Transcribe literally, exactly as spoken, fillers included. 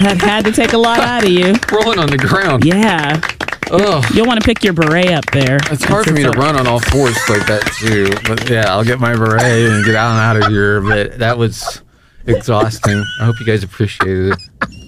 That had to take a lot out of you. Rolling on the ground. Yeah. Oh, You'll want to pick your beret up there. it's hard for me to run on all fours like that too. But yeah, I'll get my beret and get out and out of here. But that was exhausting. I hope you guys appreciated it.